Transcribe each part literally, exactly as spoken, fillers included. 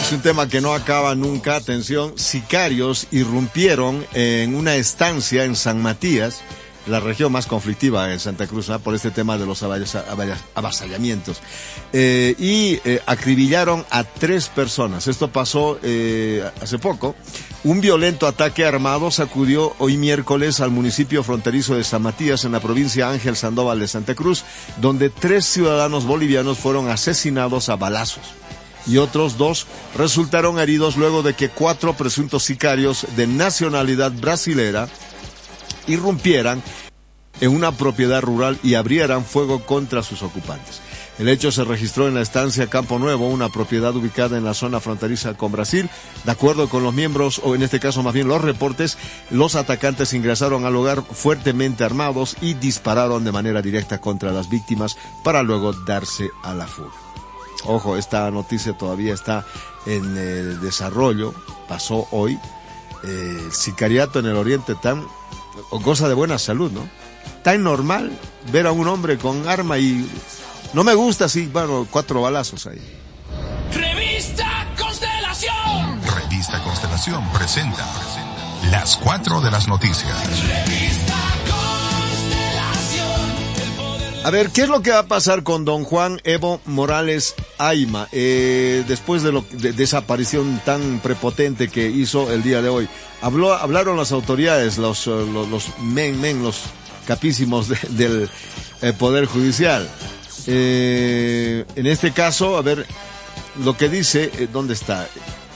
Es un tema que no acaba nunca. Atención, sicarios irrumpieron en una estancia en San Matías, la región más conflictiva en Santa Cruz, ¿no? Por este tema de los avasallamientos. Eh, y eh, acribillaron a tres personas. Esto pasó eh, hace poco. Un violento ataque armado sacudió hoy miércoles al municipio fronterizo de San Matías, en la provincia Ángel Sandoval de Santa Cruz, donde tres ciudadanos bolivianos fueron asesinados a balazos. Y otros dos resultaron heridos luego de que cuatro presuntos sicarios de nacionalidad brasilera irrumpieran en una propiedad rural y abrieran fuego contra sus ocupantes. El hecho se registró en la estancia Campo Nuevo, una propiedad ubicada en la zona fronteriza con Brasil. De acuerdo con los miembros, o en este caso más bien los reportes, los atacantes ingresaron al hogar fuertemente armados y dispararon de manera directa contra las víctimas para luego darse a la fuga. Ojo, esta noticia todavía está en eh, desarrollo, pasó hoy. Eh, el sicariato en el oriente tan goza de buena salud, ¿no? Tan normal ver a un hombre con arma y no me gusta así, bueno, cuatro balazos ahí. Revista Constelación. Revista Constelación presenta las cuatro de las noticias. Revista Constelación. A ver, ¿qué es lo que va a pasar con don Juan Evo Morales Ayma eh, después de, lo, de, de esa aparición tan prepotente que hizo el día de hoy? Habló, hablaron las autoridades, los, los, los men, men, los capísimos de, del eh, Poder Judicial. Eh, en este caso, a ver, lo que dice, eh, ¿dónde está?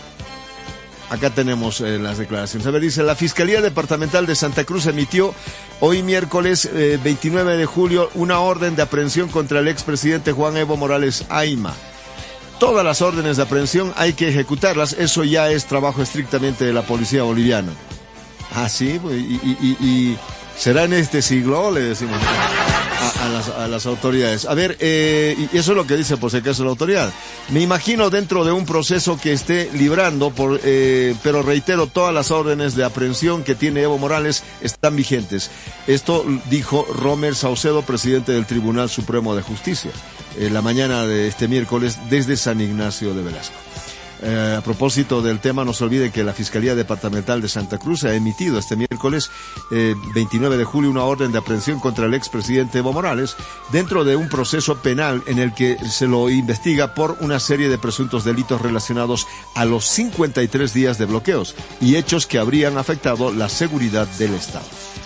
Acá tenemos eh, las declaraciones. A ver, dice, la Fiscalía Departamental de Santa Cruz emitió hoy miércoles eh, veintinueve de julio una orden de aprehensión contra el expresidente Juan Evo Morales Ayma. Todas las órdenes de aprehensión hay que ejecutarlas, eso ya es trabajo estrictamente de la policía boliviana. Ah, sí, y, y, y, y será en este siglo, le decimos a, a, las, a las autoridades. A ver, eh, y eso es lo que dice por si acaso la autoridad. Me imagino dentro de un proceso que esté librando, por, eh, pero reitero, todas las órdenes de aprehensión que tiene Evo Morales están vigentes. Esto dijo Romer Saucedo, presidente del Tribunal Supremo de Justicia, en la mañana de este miércoles desde San Ignacio de Velasco. Eh, a propósito del tema, no se olvide que la Fiscalía Departamental de Santa Cruz ha emitido este miércoles eh, veintinueve de julio una orden de aprehensión contra el expresidente Evo Morales dentro de un proceso penal en el que se lo investiga por una serie de presuntos delitos relacionados a los cincuenta y tres días de bloqueos y hechos que habrían afectado la seguridad del Estado.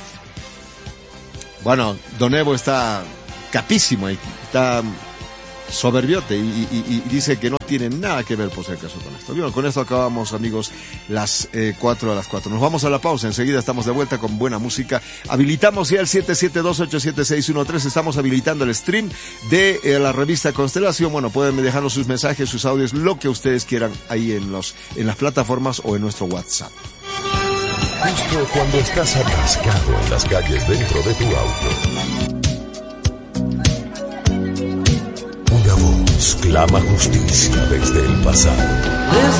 Bueno, don Evo está capísimo, está soberbiote y, y, y dice que no tiene nada que ver por si acaso con esto. Bien, con esto acabamos, amigos, las eh, cuatro a las cuatro. Nos vamos a la pausa, enseguida estamos de vuelta con buena música. Habilitamos ya el siete siete dos, ocho siete seis uno tres, estamos habilitando el stream de eh, la revista Constelación. Bueno, pueden dejarnos sus mensajes, sus audios, lo que ustedes quieran ahí en los en las plataformas o en nuestro WhatsApp. Justo cuando estás atascado en las calles dentro de tu auto, una voz clama justicia desde el pasado.